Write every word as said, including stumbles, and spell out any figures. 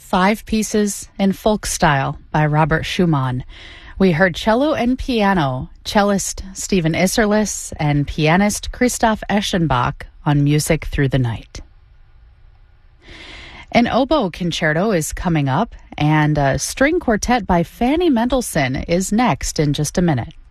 Five Pieces in Folk Style by Robert Schumann. We heard cello and piano, cellist Stephen Isserlis and pianist Christoph Eschenbach on Music Through the Night. An oboe concerto is coming up, and a string quartet by Fanny Mendelssohn is next in just a minute.